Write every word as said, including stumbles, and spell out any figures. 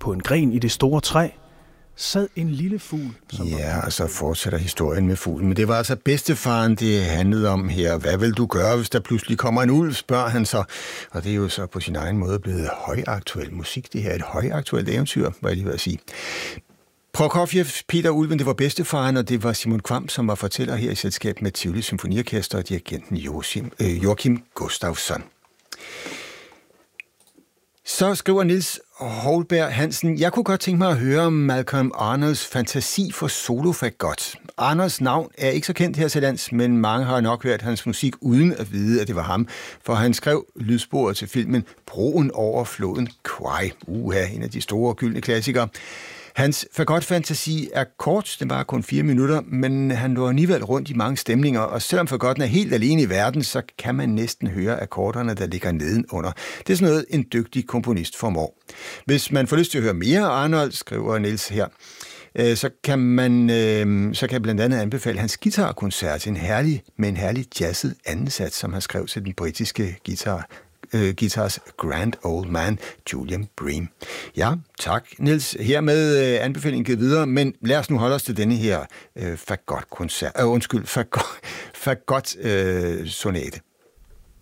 på en gren i det store træ sad en lille fugl. Som ja, og så fortsætter historien med fuglen. Men det var altså bedstefaren, det handlede om her. Hvad vil du gøre, hvis der pludselig kommer en ulv, spørger han så. Og det er jo så på sin egen måde blevet højaktuel musik. Det her er et højaktuelt eventyr, var jeg lige ved at sige. Prokofjevs Peter Ulven, det var bedstefaren, og det var Simon Kvam, som var fortæller her i selskab med Tivoli Symfoniorkester og dirigenten Joachim, øh, Joachim Gustafsson. Så skriver Niels Holberg Hansen, jeg kunne godt tænke mig at høre om Malcolm Arnolds fantasi for solofagot. Arnolds navn er ikke så kendt her til lands, men mange har nok hørt hans musik uden at vide, at det var ham, for han skrev lydsporet til filmen Broen over floden Kwai. Uha, en af de store gyldne klassikere. Hans fagotfantasi er kort, den var kun fire minutter, men han lå alligevel rundt i mange stemninger, og selvom fagotten er helt alene i verden, så kan man næsten høre akkorderne, der ligger nedenunder. Det er sådan noget, en dygtig komponist formår. Hvis man får lyst til at høre mere af Arnold, skriver Niels her, så kan man så kan jeg blandt andet anbefale hans guitarkoncert, en herlig, med en herlig jazzet andensats, som han skrev til den britiske guitar Uh, guitars grand old man, Julian Bream. Ja, tak, Niels. Hermed uh, anbefalingen givet videre, men lad os nu holde os til denne her uh, fagot-koncert. Uh, undskyld, fagot-sonate.